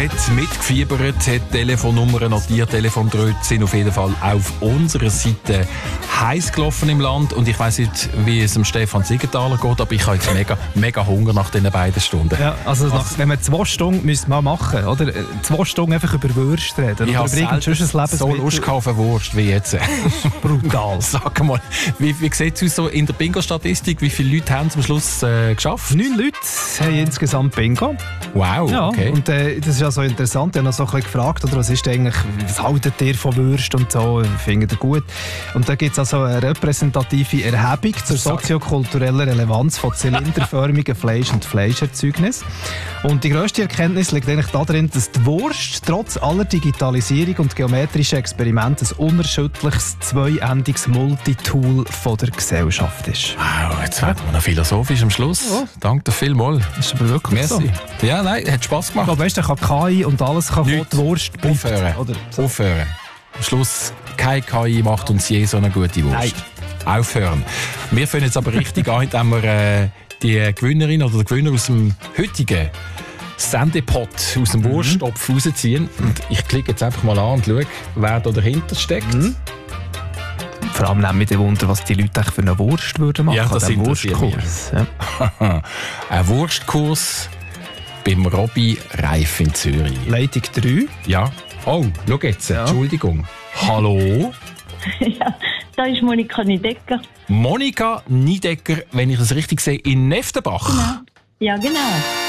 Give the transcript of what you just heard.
hat mitgefiebert, hat Telefonnummern notiert, Telefondröte sind auf jeden Fall auf unserer Seite heiß gelaufen im Land. Und ich weiss nicht, wie es dem Stefan Siegenthaler geht, aber ich habe jetzt mega Hunger nach diesen beiden Stunden. Ja, also wenn wir 2 Stunden müssen wir machen, oder? 2 Stunden einfach über Würst reden. Ich habe so Lust auf eine Wurst wie jetzt. Brutal. Sag mal, wie sieht es aus so in der Bingo-Statistik? Wie viele Leute haben es am Schluss geschafft? 9 Leute haben insgesamt Bingo. Wow, ja, okay. Und das ist ja so interessant. Ich habe noch so ein bisschen gefragt, oder, was haltet ihr von Würst und so? Findet ihr gut? Und da gibt es also eine repräsentative Erhebung zur soziokulturellen Relevanz von zylinderförmigen Fleisch- und Fleischerzeugnissen. Und die grösste Erkenntnis liegt eigentlich darin, dass die Wurst trotz aller Digitalisierung und geometrischen Experimente ein unerschütterliches, zweiendiges Multitool von der Gesellschaft ist. Wow, jetzt werden wir noch philosophisch am Schluss. Ja. Danke dir vielmals. Das ist aber wirklich Merci. So. Ja, nein, hat Spass gemacht. Ich glaube, weißt du, kann KI und alles kann die Wurst aufhören. Oder so. Aufhören. Am Schluss, keine KI macht uns je so eine gute Wurst. Nein. Aufhören. Wir fangen jetzt aber richtig an, indem wir die Gewinnerin oder den Gewinner aus dem heutigen Sendepot, aus dem Wursttopf rausziehen. Und ich klicke jetzt einfach mal an und schaue, wer da dahinter steckt. Vor allem nehmen wir Wunder, was die Leute für eine Wurst würden machen. Ja, das ist ein Wurstkurs. Ja. Ein Wurstkurs beim Robby Reif in Zürich. Leitung 3. Ja. Oh, schau jetzt. Ja. Entschuldigung. Hallo? Ja, da ist Monika Niedecker. Monika Niedecker, wenn ich es richtig sehe, in Neftenbach. Genau. Ja, genau.